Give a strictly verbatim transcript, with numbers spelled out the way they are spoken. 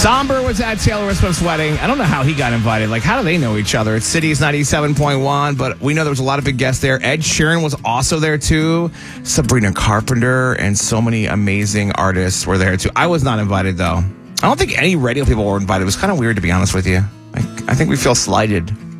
Somber was at Taylor Swift's wedding. I don't know how he got invited. Like, how do they know each other? It's Cities ninety-seven point one, but we know there was a lot of big guests there. Ed Sheeran was also there, too. Sabrina Carpenter and so many amazing artists were there, too. I was not invited, though. I don't think any radio people were invited. It was kind of weird, to be honest with you. Like, I think we feel slighted.